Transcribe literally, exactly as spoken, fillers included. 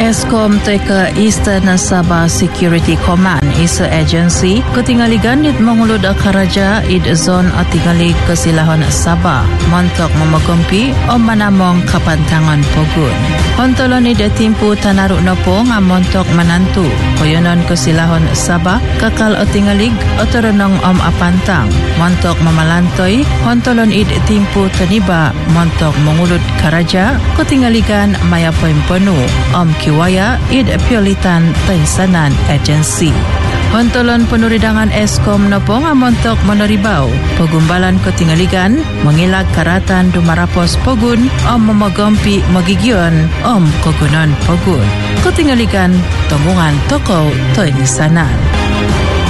Eskom teka Eastern Sabah Security Command isa agency ketingaligan it mengulud karaja id zon atingali kesilahan Sabah montok memagompi o manamong kapantangan pogun. Hontolon id timpu tanaruk nopo ngamontok menantu koyonon kesilahan Sabah kakal atingalig otoronong om apantang montok memalantoi hontolon id timpu taniba montok mengulud karaja ketingaligan maya poin penuh om kiwaya id piolitan taisanan agensi. Hontolon penuridangan Eskom nopong amontok meneribau pegumbalan ketingaligan mengilag karatan dumarapos pogun om memagompi magigion om kogunan pogun ketingaligan tembungan toko taisanan.